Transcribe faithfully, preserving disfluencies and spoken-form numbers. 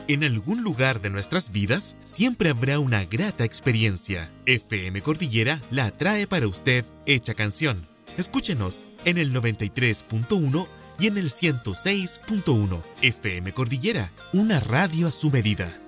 En algún lugar de nuestras vidas siempre habrá una grata experiencia. F M Cordillera la trae para usted hecha canción. Escúchenos en el noventa y tres punto uno y en el ciento seis punto uno. F M Cordillera, una radio a su medida.